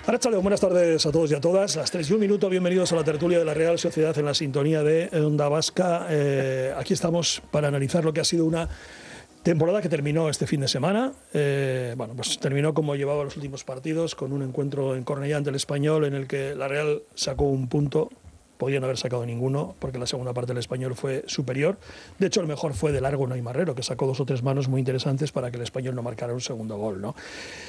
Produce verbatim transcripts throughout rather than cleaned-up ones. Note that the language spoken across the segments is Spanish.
Arratsaldeon, buenas tardes a todos y a todas. Las tres y un minuto, bienvenidos a la tertulia de la Real Sociedad en la sintonía de Onda Vasca. Eh, aquí estamos para analizar lo que ha sido una temporada que terminó este fin de semana. Eh, bueno, pues terminó como llevaba los últimos partidos, con un encuentro en Cornellá ante el Español en el que la Real sacó un punto. Podían haber sacado ninguno, porque la segunda parte del Español fue superior. De hecho, el mejor fue de largo Noy Marrero, que sacó dos o tres manos muy interesantes para que el Español no marcara un segundo gol, ¿no?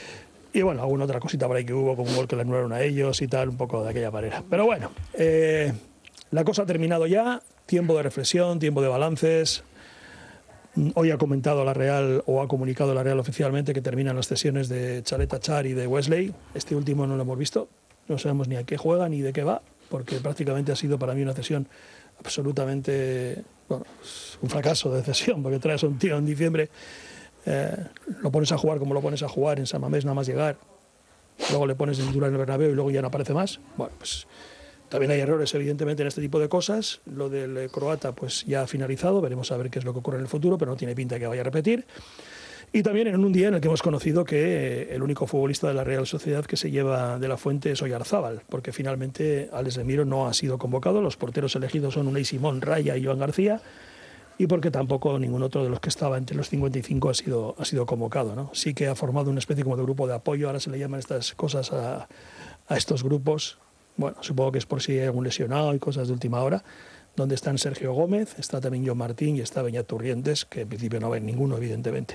Y bueno, alguna otra cosita por ahí que hubo, como un gol que le anularon a ellos y tal, un poco de aquella manera. Pero bueno, eh, la cosa ha terminado ya, tiempo de reflexión, tiempo de balances. Hoy ha comentado la Real, o ha comunicado la Real oficialmente, que terminan las cesiones de Chalet Achar y de Wesley. Este último no lo hemos visto, no sabemos ni a qué juega ni de qué va, porque prácticamente ha sido para mí una cesión absolutamente, bueno, un fracaso de cesión, porque traes a un tío en diciembre, eh, lo pones a jugar como lo pones a jugar en San Mamés, nada más llegar, luego le pones en titular en el Bernabéu y luego ya no aparece más. Bueno, pues también hay errores evidentemente en este tipo de cosas. Lo del croata pues ya ha finalizado, veremos a ver qué es lo que ocurre en el futuro, pero no tiene pinta de que vaya a repetir. Y también en un día en el que hemos conocido que el único futbolista de la Real Sociedad que se lleva de la fuente es Oyarzábal, porque finalmente Alex Remiro no ha sido convocado, los porteros elegidos son Unai Simón, Raya y Joan García, y porque tampoco ningún otro de los que estaba entre los cincuenta y cinco ha sido, ha sido convocado, ¿no? Sí que ha formado una especie como de grupo de apoyo, ahora se le llaman estas cosas a, a estos grupos, bueno, supongo que es por si hay algún lesionado y cosas de última hora, donde están Sergio Gómez, está también John Martín y está Beñat Turrientes, que en principio no va a haber ninguno, evidentemente.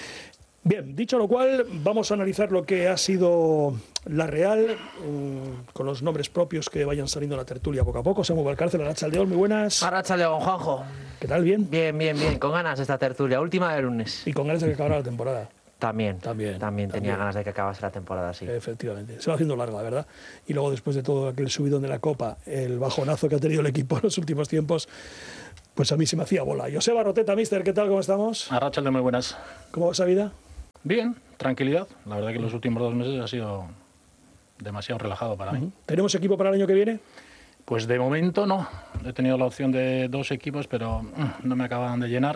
Bien, dicho lo cual, vamos a analizar lo que ha sido la Real, um, con los nombres propios que vayan saliendo en la tertulia poco a poco. Samuel Valcárcel, Arratsaldeon, muy buenas. Arratsaldeon, Juanjo. ¿Qué tal? ¿Bien? Bien, bien, bien. Con ganas de esta tertulia, última de lunes. Y con ganas de que acabara la temporada. También, también, también tenía también. ganas de que acabase la temporada, sí. Efectivamente, se va haciendo larga, la verdad. Y luego, después de todo aquel subidón de la Copa, el bajonazo que ha tenido el equipo en los últimos tiempos, pues a mí se me hacía bola. Joseba Roteta, mister, ¿qué tal? ¿Cómo estamos? Arratsaldeon, muy buenas. ¿Cómo va esa vida? Bien, tranquilidad. La verdad que los últimos dos meses ha sido demasiado relajado para mí. ¿Tenemos equipo para el año que viene? Pues de momento no. He tenido la opción de dos equipos, pero no me acaban de llenar.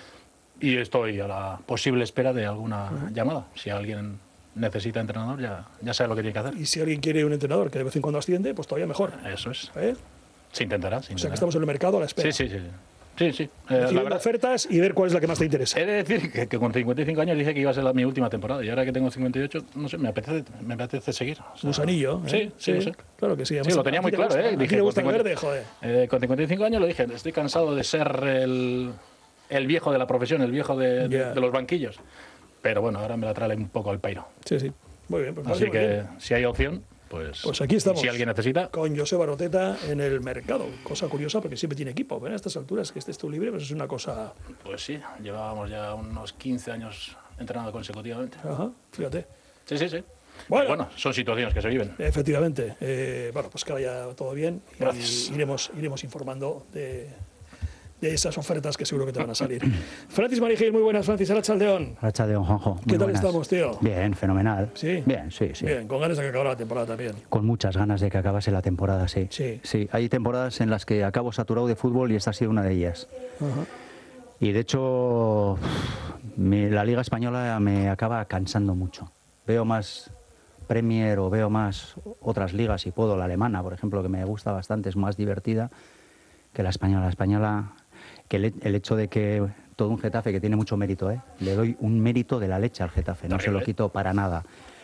Y estoy a la posible espera de alguna uh-huh. llamada. Si alguien necesita entrenador, ya, ya sabe lo que tiene que hacer. Y si alguien quiere un entrenador que de vez en cuando asciende, pues todavía mejor. Eso es. ¿Eh? Se intentará, se intentará. O sea que estamos en el mercado a la espera. Sí, sí, sí. Sí, sí. Eh, la verdad, ofertas y ver cuál es la que más te interesa. He de decir que, que con cincuenta y cinco años dije que iba a ser la, mi última temporada. Y ahora que tengo cincuenta y ocho, no sé, me apetece, me apetece seguir. O sea, Gusanillo, ¿eh? Sí, sí, sí, sí. Claro que sí. Sí, lo tenía muy claro, gusta, ¿eh? Dije, le gusta con cincuenta, el verde, joder. Eh, con cincuenta y cinco años lo dije, estoy cansado de ser el, el viejo de la profesión, el viejo de, yeah. de, de los banquillos. Pero bueno, ahora me la trae un poco al peiro. Sí, sí. Muy bien. Pues así que bien. Si hay opción, pues, pues aquí estamos. Si alguien necesita. Con Joseba Roteta en el mercado. Cosa curiosa porque siempre tiene equipo. Pero a estas alturas que estés tú libre, pues es una cosa. Pues sí, llevábamos ya unos quince años entrenando consecutivamente. Ajá, fíjate. Sí, sí, sí. Bueno, bueno, son situaciones que se viven. Efectivamente. Eh, bueno, pues que vaya todo bien. Gracias. Y iremos, iremos informando de, de esas ofertas que seguro que te van a salir. Francis Marigil, muy buenas, Francis. Arratsaldeon. Arratsaldeon, Juanjo. ¿Qué tal buenas. estamos, tío? Bien, fenomenal. ¿Sí? Bien, sí, sí. Bien, con ganas de que acabara la temporada también. Con muchas ganas de que acabase la temporada, sí. Sí. Sí, hay temporadas en las que acabo saturado de fútbol y esta ha sido una de ellas. Ajá. Y de hecho, me, la Liga Española me acaba cansando mucho. Veo más Premier o veo más otras ligas, si puedo, la alemana, por ejemplo, que me gusta bastante, es más divertida que la española. La española, que el, el hecho de que todo un Getafe, que tiene mucho mérito, ¿eh? Le doy un mérito de la leche al Getafe, no se lo quito para nada.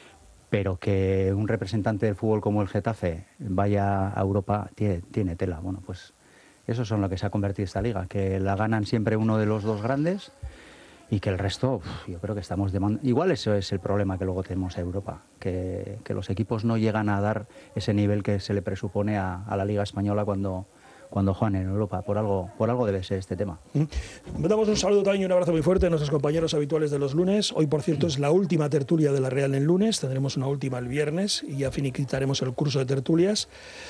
Pero que un representante del fútbol como el Getafe vaya a Europa tiene, tiene tela. Bueno, pues eso son lo que se ha convertido esta liga, que la ganan siempre uno de los dos grandes y que el resto, uf, yo creo que estamos demandando. Igual eso es el problema que luego tenemos a Europa, que, que los equipos no llegan a dar ese nivel que se le presupone a, a la Liga Española cuando, cuando juegan en Europa. Por algo, por algo debe ser este tema. Mm. Damos un saludo también y un abrazo muy fuerte a nuestros compañeros habituales de los lunes. Hoy, por cierto, es la última tertulia de la Real en lunes. Tendremos una última el viernes y ya finiquitaremos el curso de tertulias.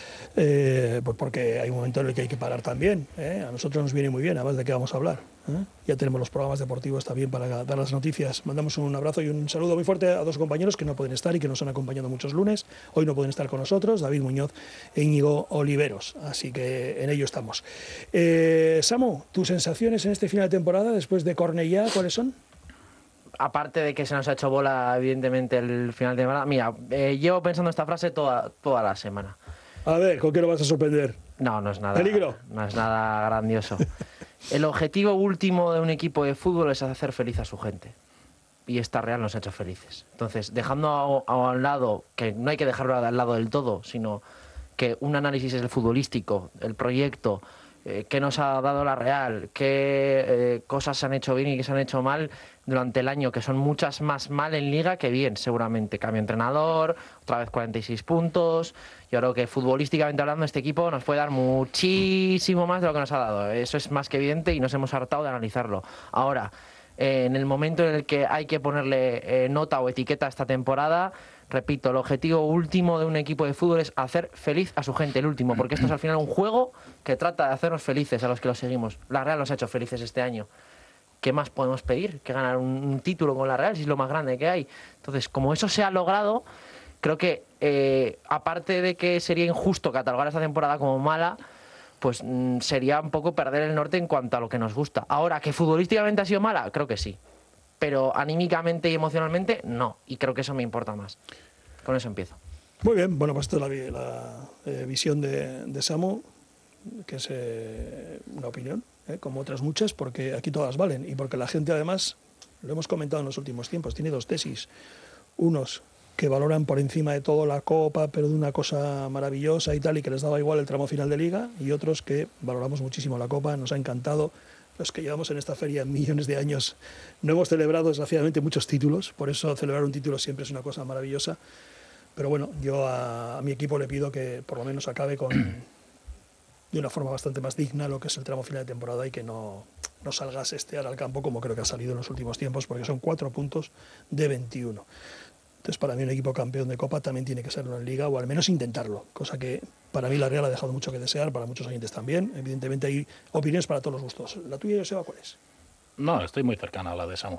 Eh, pues porque hay un momento en el que hay que parar también, ¿eh? A nosotros nos viene muy bien, además de qué vamos a hablar, ¿eh? Ya tenemos los programas deportivos también para dar las noticias. Mandamos un abrazo y un saludo muy fuerte a dos compañeros que no pueden estar y que nos han acompañado muchos lunes. Hoy no pueden estar con nosotros, David Muñoz e Íñigo Oliveros, así que en ello estamos. eh, Samu, tus sensaciones en este final de temporada después de Cornellá, ¿cuáles son? aparte de que se nos ha hecho bola, evidentemente, el final de semana. Mira, eh, llevo pensando esta frase toda, toda la semana. A ver, ¿con qué lo vas a sorprender? No, no es nada. ¿Peligro? No es nada grandioso. El objetivo último de un equipo de fútbol es hacer feliz a su gente. Y esta Real nos ha hecho felices. Entonces, dejando a, a un lado, que no hay que dejarlo al lado del todo, sino que un análisis es el futbolístico, el proyecto, eh, qué nos ha dado la Real, qué eh, cosas se han hecho bien y qué se han hecho mal durante el año, que son muchas más mal en Liga que bien, seguramente. Cambio de entrenador, otra vez cuarenta y seis puntos. Yo creo que futbolísticamente hablando, este equipo nos puede dar muchísimo más de lo que nos ha dado. Eso es más que evidente y nos hemos hartado de analizarlo. Ahora, eh, en el momento en el que hay que ponerle eh, nota o etiqueta a esta temporada, repito, el objetivo último de un equipo de fútbol es hacer feliz a su gente, el último, porque esto es al final un juego que trata de hacernos felices a los que lo seguimos. La Real nos ha hecho felices este año. ¿Qué más podemos pedir que ganar un, un título con la Real si es lo más grande que hay? Entonces, como eso se ha logrado, creo que eh, aparte de que sería injusto catalogar esta temporada como mala, pues mmm, sería un poco perder el norte en cuanto a lo que nos gusta. Ahora, ¿que futbolísticamente ha sido mala? Creo que sí. Pero anímicamente y emocionalmente, no. Y creo que eso me importa más. Con eso empiezo. Muy bien, bueno, pues esta es la, la eh, visión de, de Samu, que es eh, una opinión, eh, como otras muchas, porque aquí todas valen. Y porque la gente, además, lo hemos comentado en los últimos tiempos, tiene dos tesis. Unos que valoran por encima de todo la Copa, pero de una cosa maravillosa y tal, y que les daba igual el tramo final de Liga, y otros que valoramos muchísimo la Copa, nos ha encantado. Los que llevamos en esta feria millones de años no hemos celebrado desgraciadamente muchos títulos, por eso celebrar un título siempre es una cosa maravillosa. Pero bueno, yo a, a mi equipo le pido que por lo menos acabe con de una forma bastante más digna lo que es el tramo final de temporada y que no, no salga a sestear al campo como creo que ha salido en los últimos tiempos, porque son cuatro puntos de veintiuno. Entonces, para mí un equipo campeón de Copa también tiene que serlo en Liga, o al menos intentarlo, cosa que para mí la Real ha dejado mucho que desear, para muchos oyentes también. Evidentemente hay opiniones para todos los gustos. ¿La tuya, Joseba, cuál es? No, estoy muy cercana a la de Samu.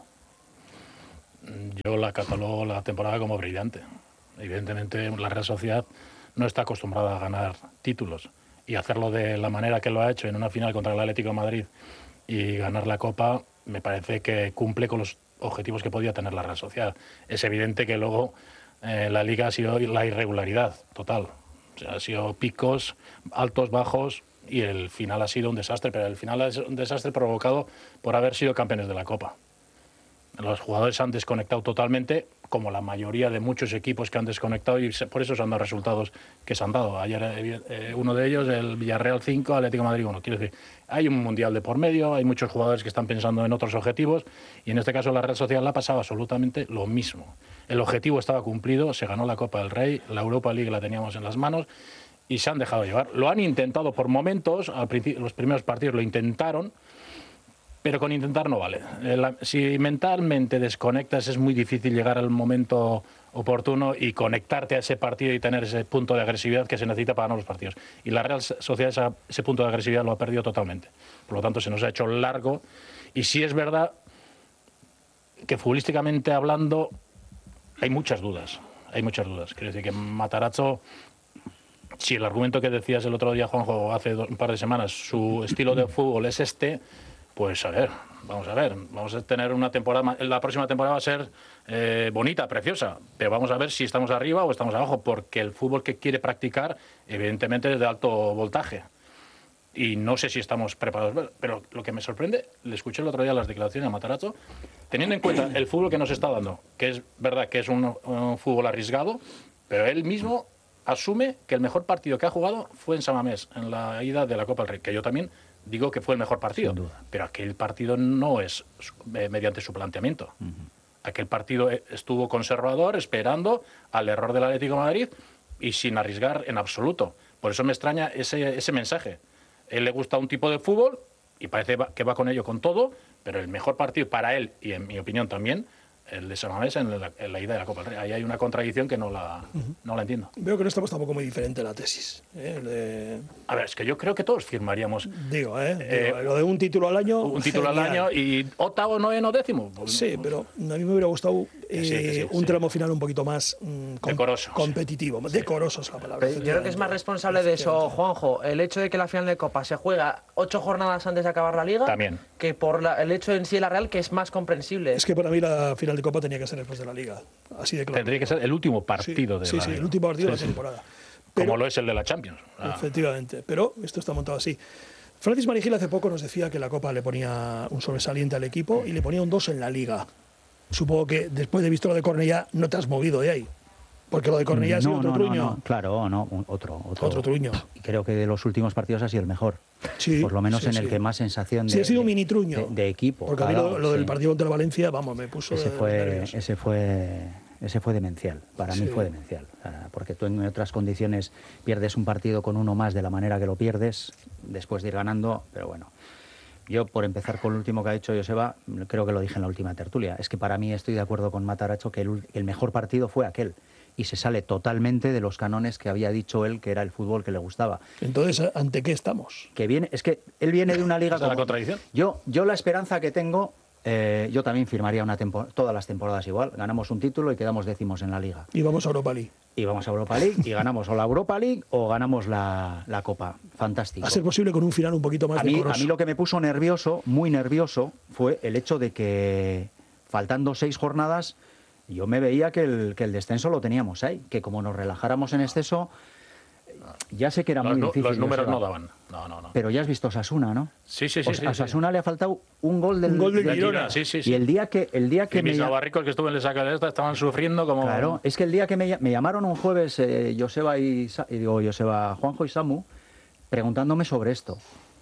Yo la catalogo la temporada como brillante. Evidentemente la Real Sociedad no está acostumbrada a ganar títulos, y hacerlo de la manera que lo ha hecho en una final contra el Atlético de Madrid y ganar la Copa me parece que cumple con los objetivos que podía tener la Real Sociedad. Es evidente que luego eh, la Liga ha sido la irregularidad total. O sea, ha sido picos, altos, bajos, y el final ha sido un desastre, pero el final es un desastre provocado por haber sido campeones de la Copa. Los jugadores han desconectado totalmente, como la mayoría de muchos equipos que han desconectado, y por eso se han dado resultados que se han dado. Ayer eh, uno de ellos, el Villarreal cinco, Atlético de Madrid uno. Quiero decir, hay un mundial de por medio, hay muchos jugadores que están pensando en otros objetivos, y en este caso la Real Sociedad la pasaba absolutamente lo mismo. El objetivo estaba cumplido, se ganó la Copa del Rey, la Europa League la teníamos en las manos, y se han dejado llevar. Lo han intentado por momentos, al principio, los primeros partidos lo intentaron, pero con intentar no vale. Si mentalmente desconectas es muy difícil llegar al momento oportuno y conectarte a ese partido y tener ese punto de agresividad que se necesita para ganar los partidos. Y la Real Sociedad esa, ese punto de agresividad lo ha perdido totalmente. Por lo tanto, se nos ha hecho largo. Y sí es verdad que futbolísticamente hablando hay muchas dudas. Hay muchas dudas. Quiero decir que Matarazzo, si el argumento que decías el otro día, Juanjo, hace un par de semanas, su estilo de fútbol es este, pues a ver, vamos a ver, vamos a tener una temporada, la próxima temporada va a ser eh, bonita, preciosa, pero vamos a ver si estamos arriba o estamos abajo, porque el fútbol que quiere practicar, evidentemente, es de alto voltaje. Y no sé si estamos preparados, pero lo que me sorprende, le escuché el otro día las declaraciones a Matarazzo, teniendo en cuenta el fútbol que nos está dando, que es verdad que es un, un fútbol arriesgado, pero él mismo asume que el mejor partido que ha jugado fue en San Mamés, en la ida de la Copa del Rey, que yo también digo que fue el mejor partido, pero aquel partido no es eh, mediante su planteamiento. Uh-huh. Aquel partido estuvo conservador, esperando al error del Atlético de Madrid y sin arriesgar en absoluto. Por eso me extraña ese, ese mensaje. Él le gusta un tipo de fútbol y parece que va con ello con todo, pero el mejor partido para él, y en mi opinión también, el de San Mamés en la, en la ida de la Copa del Rey. Ahí hay una contradicción que no la, uh-huh. no la entiendo. Veo que no estamos tampoco muy diferente en la tesis. ¿eh? De... A ver, es que yo creo que todos firmaríamos. Digo, ¿eh? eh Digo, lo de un título al año. Un título genial. Al año y octavo, noveno, décimo. Sí, pero a mí me hubiera gustado eh, sí, que sí, un sí. tramo final un poquito más mm, com Decoroso, sí. competitivo. Decoroso es la palabra. Yo creo que es más responsable de eso, Juanjo, el hecho de que la final de Copa se juega ocho jornadas antes de acabar la Liga, También. que por la, el hecho en sí de la Real, que es más comprensible. Es que para mí la final de Copa tenía que ser después de la Liga, así de claro. Tendría que ser el último partido sí, de sí, la sí, Liga. el último partido Sí, de la sí. temporada. Como Pero, lo es el de la Champions. Ah. efectivamente, pero esto está montado así. Francis Marigil hace poco nos decía que la Copa le ponía un sobresaliente al equipo y le ponía un dos en la Liga. Supongo que después de visto lo de Cornellá no te has movido de ahí. Porque lo de Cornellá ha sido no, otro no, truño. No, no, claro, no, un- otro, otro. Otro truño. Y creo que de los últimos partidos ha sido el mejor. Sí, Por lo menos sí, en el sí. que más sensación de, Sí, ha sido un de- mini truño. de, de equipo. Porque a ha mí lo, dado, lo del sí. partido contra el Valencia, vamos, me puso Ese de fue, nervios. ese fue, ese fue demencial. Para Sí. mí fue demencial. O sea, porque tú en otras condiciones pierdes un partido con uno más de la manera que lo pierdes, después de ir ganando, pero bueno. Yo, por empezar con lo último que ha dicho Joseba, creo que lo dije en la última tertulia. Es que para mí estoy de acuerdo con Mataracho que el, el mejor partido fue aquel. Y se sale totalmente de los canones que había dicho él que era el fútbol que le gustaba. Entonces, ¿ante qué estamos? Que viene, es que él viene de una liga. ¿Esa es la como- contradicción? Yo, yo la esperanza que tengo, eh, yo también firmaría una tempo- todas las temporadas igual. Ganamos un título y quedamos décimos en la liga. Y vamos a Europa League. Y vamos a Europa League y ganamos o la Europa League o ganamos la, la Copa. Fantástico. A ser posible con un final un poquito más A mí, a decoroso. mí lo que me puso nervioso, muy nervioso, fue el hecho de que faltando seis jornadas yo me veía que el, que el descenso lo teníamos ahí, que como nos relajáramos en exceso, ya sé que era Los, muy nu- difícil. los números Joseba, no daban. No, no, no. Pero ya has visto Osasuna, ¿no? Sí, sí, sí. O- sí, a sí. Osasuna le ha faltado un gol del, Un gol del De Girona. Girona, sí, sí, sí. Y el día que, el día que Y me mis lla- navarricos que estuve en el saca de esta estaban sufriendo como... Claro, es que el día que me, ll- me llamaron un jueves eh, Joseba y, Sa- y digo Joseba, Juanjo y Samu, preguntándome sobre esto.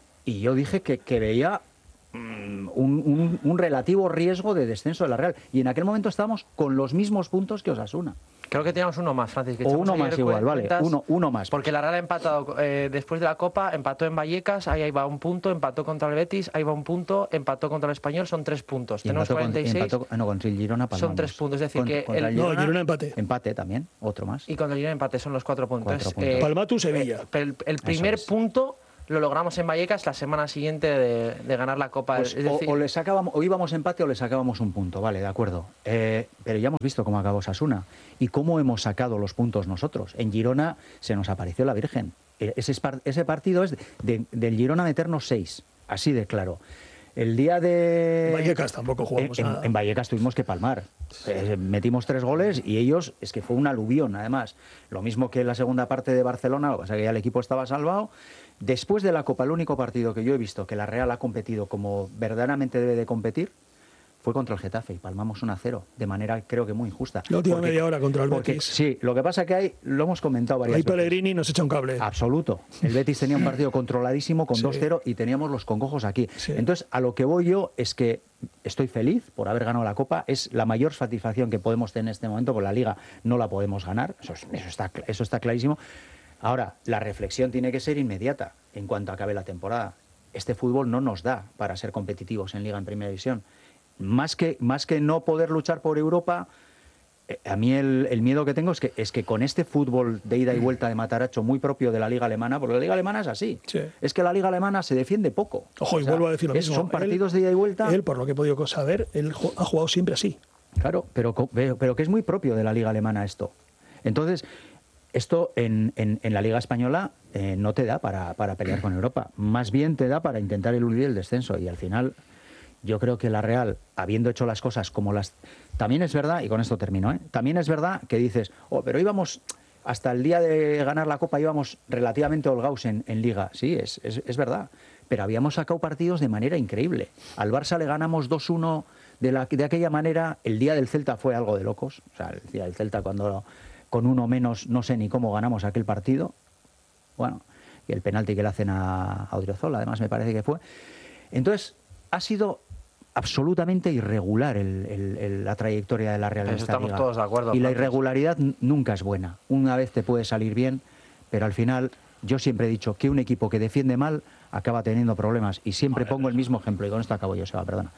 Y yo dije que, que veía mm, un, un- un relativo riesgo de descenso de la Real. Y en aquel momento estábamos con los mismos puntos que Osasuna. Creo que teníamos uno más, Francis. que O echamos uno ayer más igual, vale, cuentas, uno, uno más. Porque la Real ha empatado eh, después de la Copa, empató en Vallecas, ahí, ahí va un punto, empató contra el Betis, ahí va un punto, empató contra el Español, son tres puntos. Y Tenemos empató con- cuarenta y seis empató- ah, no, con el Girona palmamos. son tres puntos, es decir, Con- que contra el- No, Girona empate. Empate también, otro más. y contra el Girona empate son los cuatro puntos. Cuatro Entonces, puntos. Palma, tú, Sevilla. eh, el, el primer es. punto lo logramos en Vallecas la semana siguiente de, de ganar la Copa. Pues es o- decir, o, le sacábamos, o íbamos empate o le sacábamos un punto, vale, de acuerdo. Eh, pero ya hemos visto cómo acabó Osasuna y cómo hemos sacado los puntos nosotros. En Girona se nos apareció la Virgen. Eh, Ese, es par- ese partido es de, de- del Girona meternos seis, así de claro. El día de... Vallecas tampoco jugamos en, en- nada. en Vallecas tuvimos que palmar. Eh, metimos tres goles y ellos, es que fue un aluvión, además. Lo mismo que en la segunda parte de Barcelona, lo que pasa es que ya el equipo estaba salvado. Después de la Copa, el único partido que yo he visto que la Real ha competido como verdaderamente debe de competir fue contra el Getafe y palmamos uno a cero, de manera creo que muy injusta. La última Porque- media hora contra el porque- Betis. Sí, lo que pasa que hay, lo hemos comentado varias Ahí veces. Pellegrini nos echa un cable. Absoluto. El Betis tenía un partido controladísimo con Sí. dos cero y teníamos los congojos aquí. Sí. Entonces, a lo que voy yo es que estoy feliz por haber ganado la Copa. Es la mayor satisfacción que podemos tener en este momento, porque la Liga no la podemos ganar. Eso, es- eso, está, cl- eso está clarísimo. Ahora, la reflexión tiene que ser inmediata en cuanto acabe la temporada. Este fútbol no nos da para ser competitivos en Liga en Primera División. Más que, más que no poder luchar por Europa, eh, a mí el, el miedo que tengo es que, es que con este fútbol de ida y vuelta de Mataracho muy propio de la Liga Alemana, porque la Liga Alemana es así, Sí. es que la Liga Alemana se defiende poco. Ojo, y O sea, vuelvo a decir lo es- mismo. Son partidos de ida y vuelta. Él, por lo que he podido saber, él ju- ha jugado siempre así. Claro, pero, co- pero, pero que es muy propio de la Liga Alemana esto. Entonces, esto en, en- en la Liga Española eh, no te da para, para pelear con Europa. Más bien te da para intentar eludir el descenso. Y al final, yo creo que la Real, habiendo hecho las cosas como las... También es verdad, y con esto termino, ¿eh? También es verdad que dices, oh, pero íbamos... Hasta el día de ganar la Copa íbamos relativamente holgados en, en Liga. Sí, es, es, es verdad. Pero habíamos sacado partidos de manera increíble. Al Barça le ganamos dos uno de, la, de aquella manera. El día del Celta fue algo de locos. O sea, el día del Celta cuando con uno menos no sé ni cómo ganamos aquel partido. Bueno, y el penalti que le hacen a, a Odriozola, además me parece que fue. Entonces, ha sido absolutamente irregular el- el- el- la trayectoria de la Real en Eso esta estamos liga. todos de acuerdo, Y la Francis. irregularidad n- nunca es buena. Una vez te puede salir bien, pero al final yo siempre he dicho que un equipo que defiende mal acaba teniendo problemas. Y siempre pongo el mismo ejemplo, y con esto acabo yo, Seba, perdona.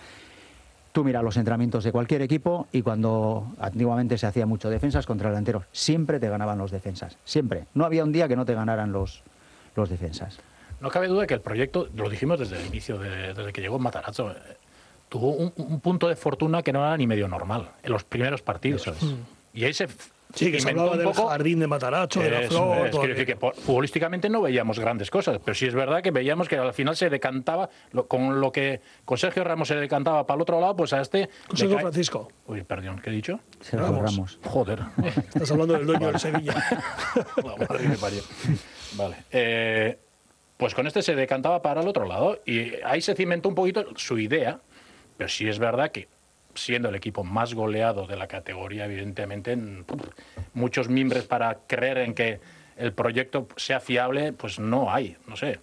Tú mira los entrenamientos de cualquier equipo y cuando antiguamente se hacía mucho defensas contra delanteros, siempre te ganaban los defensas. Siempre. No había un día que no te ganaran los, los defensas. No cabe duda que el proyecto, lo dijimos desde el inicio, de- desde que llegó Matarazzo, eh, tuvo un, un punto de fortuna que no era ni medio normal en los primeros partidos. Eso es. Y ahí se Sí, que se hablaba del poco, jardín de Matarazzo, de la es, flor. es, quiero decir que por, futbolísticamente no veíamos grandes cosas, pero sí es verdad que veíamos que al final se decantaba, lo, con lo que con Sergio Ramos se decantaba para el otro lado, pues a este... Con Sergio cae... Francisco. Uy, perdón, ¿qué he dicho? Sergio Ramos. Ramos. Joder. Estás hablando del dueño del Sevilla. La madre que me parió. Vale. Eh, pues con este se decantaba para el otro lado y ahí se cimentó un poquito su idea, pero sí es verdad que siendo el equipo más goleado de la categoría, evidentemente, muchos mimbres para creer en que el proyecto sea fiable, pues no hay, no sé.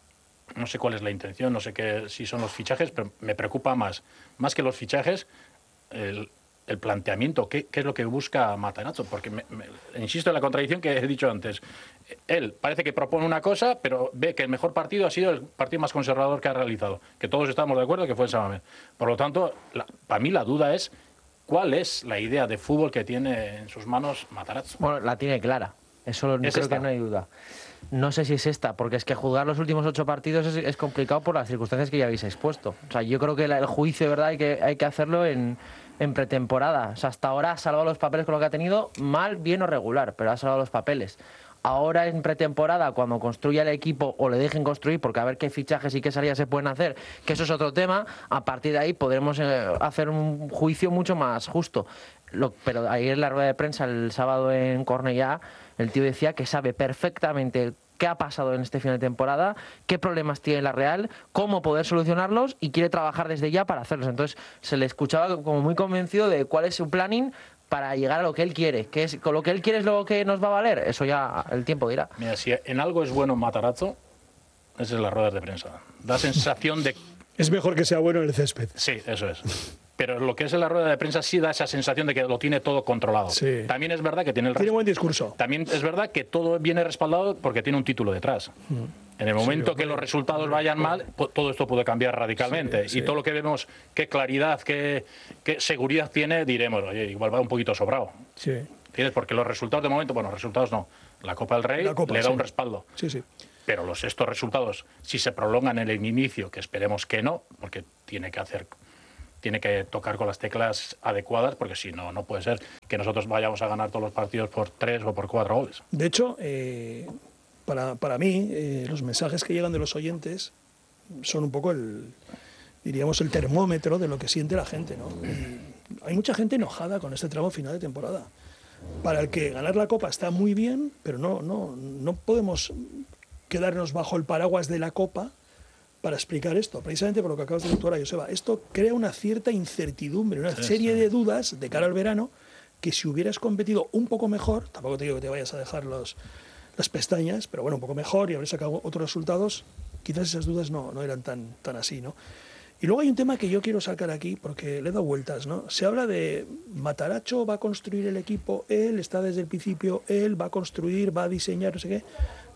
No sé cuál es la intención, no sé qué, si son los fichajes, pero me preocupa más, más que los fichajes, el, el planteamiento, qué, qué es lo que busca Matarazzo, porque me, me, insisto en la contradicción que he dicho antes. Él parece que propone una cosa, pero ve que el mejor partido ha sido el partido más conservador que ha realizado, que todos estamos de acuerdo que fue el San Mamés. Por lo tanto, la, para mí la duda es cuál es la idea de fútbol que tiene en sus manos Matarazzo. Bueno, la tiene clara, eso ¿Es creo esta? que no hay duda. No sé si es esta, porque es que juzgar los últimos ocho partidos es, es complicado por las circunstancias que ya habéis expuesto. O sea, yo creo que la, el juicio de verdad hay que, hay que hacerlo en, en pretemporada. O sea, hasta ahora ha salvado los papeles con lo que ha tenido, mal, bien o regular, pero ha salvado los papeles. Ahora en pretemporada, cuando construya el equipo o le dejen construir, porque a ver qué fichajes y qué salidas se pueden hacer, que eso es otro tema, a partir de ahí podremos eh, hacer un juicio mucho más justo. Lo, pero ayer en la rueda de prensa, el sábado en Cornellá, el tío decía que sabe perfectamente qué ha pasado en este final de temporada, qué problemas tiene la Real, cómo poder solucionarlos y quiere trabajar desde ya para hacerlos. Entonces se le escuchaba como muy convencido de cuál es su planning para llegar a lo que él quiere. ¿Qué es, con lo que él quiere es lo que nos va a valer? Eso ya el tiempo dirá. Mira, si en algo es bueno Matarazzo, esas son las ruedas de prensa. Da sensación de... Es mejor que sea bueno en el césped. Sí, eso es. Pero lo que es en la rueda de prensa sí da esa sensación de que lo tiene todo controlado. Sí. También es verdad que tiene el... Tiene buen discurso. También es verdad que todo viene respaldado porque tiene un título detrás. En el momento Sí, que los resultados vayan mal, todo esto puede cambiar radicalmente. Sí, y sí. todo lo que vemos, qué claridad, qué, qué seguridad tiene, diremos, oye, igual va un poquito sobrado. Sí. ¿Entiendes? Porque los resultados de momento, bueno, resultados no. La Copa del Rey La Copa, le da sí. un respaldo. Sí, sí. Pero los estos resultados, si se prolongan en el inicio, que esperemos que no, porque tiene que hacer... tiene que tocar con las teclas adecuadas, porque si no, no puede ser que nosotros vayamos a ganar todos los partidos por tres o por cuatro goles. De hecho, eh, para, para mí, eh, los mensajes que llegan de los oyentes son un poco el, diríamos, el termómetro de lo que siente la gente, ¿no? Y hay mucha gente enojada con este tramo final de temporada, para el que ganar la Copa está muy bien, pero no, no, no podemos quedarnos bajo el paraguas de la Copa para explicar esto, precisamente por lo que acabas de decir tú ahora, Joseba. Esto crea una cierta incertidumbre, una Sí, serie sí. de dudas de cara al verano, que si hubieras competido un poco mejor, tampoco te digo que te vayas a dejar los, las pestañas, pero bueno, un poco mejor y habrías sacado otros resultados, quizás esas dudas no, no eran tan, tan así, ¿no? Y luego hay un tema que yo quiero sacar aquí, porque le he dado vueltas, ¿no? Se habla de Matarazzo va a construir el equipo, él está desde el principio, él va a construir, va a diseñar, no sé qué.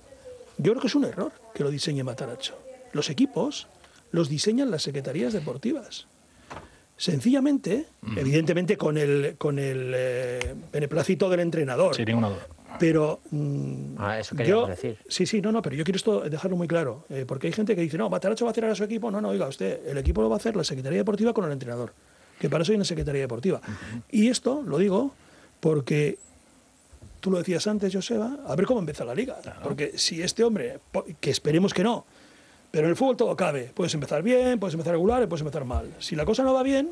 Yo creo que es un error que lo diseñe Matarazzo. Los equipos los diseñan las secretarías deportivas. Sencillamente, mm. evidentemente con el, con el eh, beneplácito del entrenador. Sin ninguna duda. Pero mm, Ah, eso queríamos yo, decir. Sí, sí, no, no, pero yo quiero esto dejarlo muy claro. Eh, porque hay gente que dice, no, Matarazzo va a hacer a su equipo. No, no, oiga usted, el equipo lo va a hacer la Secretaría Deportiva con el entrenador. Que para eso hay una Secretaría Deportiva. Uh-huh. Y esto lo digo porque... Tú lo decías antes, Joseba, a ver cómo empieza la liga. Claro. Porque si este hombre, que esperemos que no, pero en el fútbol todo cabe. Puedes empezar bien, puedes empezar regular y puedes empezar mal. Si la cosa no va bien...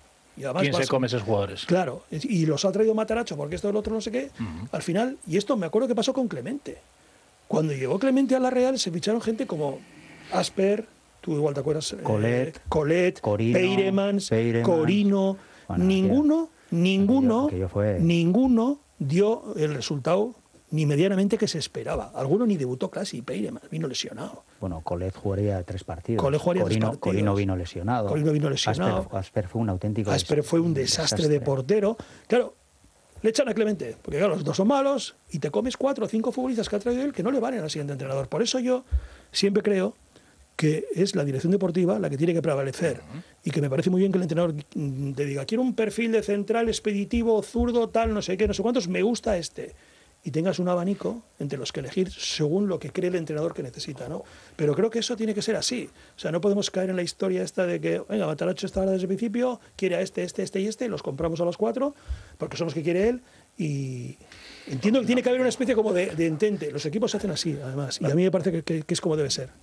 Y además ¿Quién vas, se come esos jugadores? Claro, y los ha traído Matarazzo porque esto, el otro, no sé qué. Uh-huh. Al final, y esto me acuerdo que pasó con Clemente. Cuando llegó Clemente a la Real se ficharon gente como Asper, tú igual te acuerdas, Colet, eh, Colet Corino, Peiremans, Peiremans, Corino, bueno, ninguno, aquello, ninguno, aquello fue... ninguno dio el resultado ni medianamente que se esperaba. Alguno ni debutó casi, Peiremans vino lesionado. Bueno, Colet jugaría tres partidos. Colet jugaría Corino, tres partidos. Corino vino lesionado. Corino vino lesionado. Asper, Asper fue un auténtico Asper fue un desastre, desastre de portero. Claro, le echan a Clemente, porque claro, los dos son malos y te comes cuatro o cinco futbolistas que ha traído él que no le valen al siguiente entrenador. Por eso yo siempre creo que es la dirección deportiva la que tiene que prevalecer. Uh-huh. Y que me parece muy bien que el entrenador te diga, quiero un perfil de central expeditivo, zurdo, tal, no sé qué, no sé cuántos, me gusta este. y tengas un abanico entre los que elegir según lo que cree el entrenador que necesita, ¿no? Pero creo que eso tiene que ser así. O sea, no podemos caer en la historia esta de que, venga, Matarazzo está ahora desde el principio, quiere a este, este, este y este, y los compramos a los cuatro, porque son los que quiere él, y entiendo que tiene que haber una especie como de, de entente. Los equipos se hacen así, además, y a mí me parece que, que, que es como debe ser.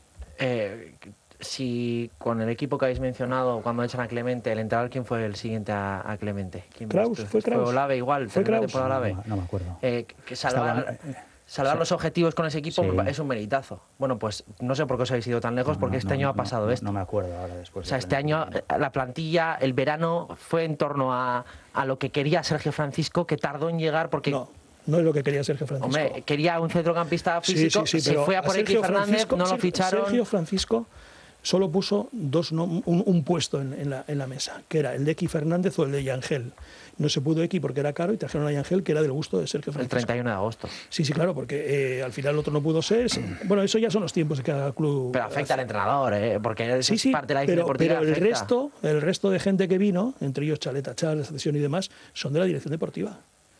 Eh, si con el equipo que habéis mencionado, cuando echan a Clemente, el entrenador, ¿quién fue el siguiente a, a Clemente? ¿Quién Kraus, fue Kraus. Fue Olave igual, Fue terminó la Kraus. temporada Olave. No, no me acuerdo. Eh, que salvar Estaba, salvar sí. los objetivos con ese equipo Sí. es un meritazo. Bueno, pues no sé por qué os habéis ido tan lejos, No, porque no, este no, año no, ha pasado no, esto. No me acuerdo ahora después. O sea, de este año Clemente. eh, la plantilla, el verano, fue en torno a, a lo que quería Sergio Francisco, que tardó en llegar porque... No, no es lo que quería Sergio Francisco. Hombre, quería un centrocampista Sí, físico, sí, sí, se pero fue a por Sergio X Fernández, Francisco- no lo Sergio- ficharon. Sergio Francisco solo puso dos nom- un, un puesto en, en, la, en la mesa, que era el de X Fernández o el de Yangel. No se pudo X porque era caro y trajeron a Yangel, que era del gusto de Sergio El Francisco. treinta y uno de agosto. Sí, sí, claro, porque eh, al final el otro no pudo ser. Bueno, eso ya son los tiempos de cada club. Pero afecta al entrenador, ¿eh? Porque es Sí, sí, parte de la decisión pero, deportiva. pero el afecta. resto, el resto de gente que vino, entre ellos Chaleta, Charles, Cesión y demás, son de la dirección deportiva.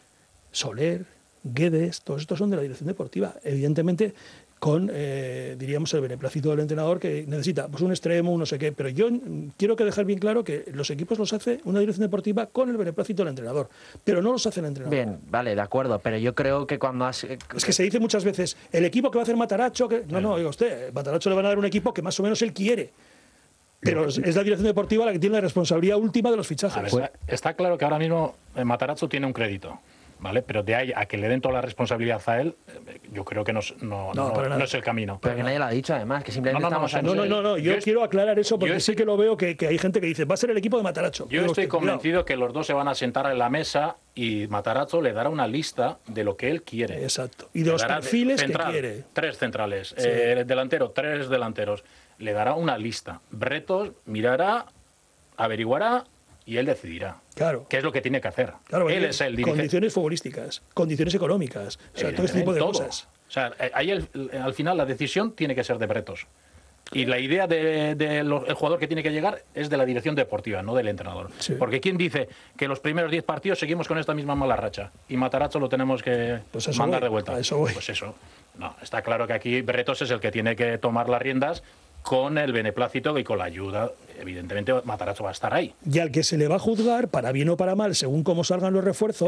Soler, Guedes, todos estos son de la dirección deportiva. Evidentemente, con, eh, diríamos, el beneplácito del entrenador que necesita pues un extremo, un no sé qué. Pero yo mm, quiero que dejar bien claro que los equipos los hace una dirección deportiva con el beneplácito del entrenador, pero no los hace el entrenador. Bien, vale, de acuerdo, pero yo creo que cuando has... Es que se dice muchas veces, el equipo que va a hacer Matarazzo, que... no, no, oiga usted, Matarazzo le van a dar un equipo que más o menos él quiere. Pero es la dirección deportiva la que tiene la responsabilidad última de los fichajes. A ver, está, está claro que ahora mismo eh, Matarazzo tiene un crédito, ¿vale? Pero de ahí a que le den toda la responsabilidad a él, eh, yo creo que no, es- no, No, no, para nada. no es el camino. Pero que nadie lo ha dicho, además, que simplemente No, no, no, estamos... o sea, en- No, no, no, no, yo, Yo es- quiero aclarar eso porque yo sí estoy- que lo veo que, que hay gente que dice, va a ser el equipo de Matarazzo. Yo Digo, estoy hostia, cuidado. convencido que los dos se van a sentar en la mesa y Matarazzo le dará una lista de lo que él quiere. Exacto. Y de Le los dará perfiles central, que quiere. Tres centrales, eh, delantero, tres delanteros. Le dará una lista. Bretos mirará, averiguará y él decidirá. Claro. ¿Qué es lo que tiene que hacer? Claro, él porque es el dirigente. condiciones futbolísticas, condiciones económicas, o sea, todo este tipo de Todo. cosas. O sea, eh, ahí el- al final la decisión tiene que ser de Bretos. Y la idea del de lo- el jugador que tiene que llegar es de la dirección deportiva, no del entrenador. Sí. Porque ¿quién dice que los primeros diez partidos seguimos con esta misma mala racha? Y Matarazzo lo tenemos que Pues a eso mandar voy, de vuelta. a eso voy. Pues eso. No, está claro que aquí Bretos es el que tiene que tomar las riendas con el beneplácito y con la ayuda. Evidentemente Matarazzo va a estar ahí. Y al que se le va a juzgar, para bien o para mal, según cómo salgan los refuerzos,